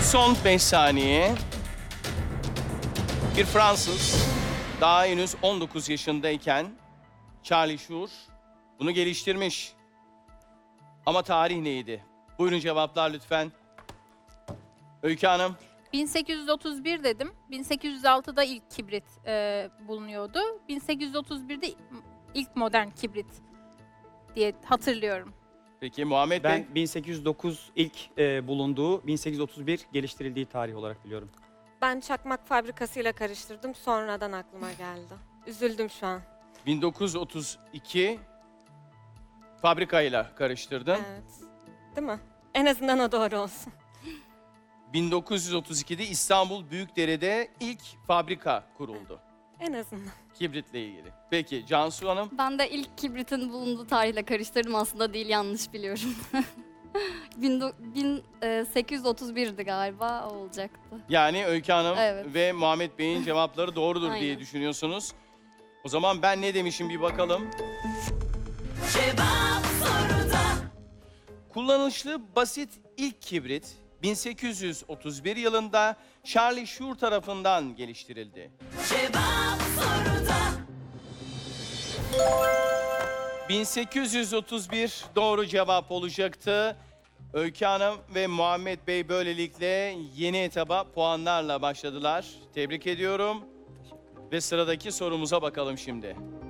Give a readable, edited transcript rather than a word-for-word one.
Son 5 saniye. Bir Fransız daha henüz 19 yaşındayken Charlie Shur bunu geliştirmiş. Ama tarih neydi? Buyurun cevaplar lütfen. Öykü Hanım. 1831 dedim. 1806'da ilk kibrit bulunuyordu. 1831'de ilk modern kibrit diye hatırlıyorum. Peki Muhammed Bey. Ben 1809 ilk bulunduğu, 1831 geliştirildiği tarih olarak biliyorum. Ben çakmak fabrikasıyla karıştırdım. Sonradan aklıma geldi. Üzüldüm şu an. 1932 fabrikayla karıştırdın. Evet. Değil mi? En azından o doğru olsun. 1932'de İstanbul Büyükdere'de ilk fabrika kuruldu. En azından. Kibritle ilgili. Peki Cansu Hanım. Ben de ilk kibritin bulunduğu tarihle karıştırdım, aslında değil, yanlış biliyorum. 1831'di galiba, o olacaktı. Yani Öykü Hanım Evet. ve Muhammed Bey'in cevapları doğrudur diye Aynen. düşünüyorsunuz. O zaman ben ne demişim bir bakalım. Cevap soruda. Kullanışlı basit ilk kibrit 1831 yılında Charlie Shur tarafından geliştirildi. Cevap soruda. 1831 doğru cevap olacaktı. Öykü Hanım ve Muhammed Bey böylelikle yeni etaba puanlarla başladılar. Tebrik ediyorum. Ve sıradaki sorumuza bakalım şimdi.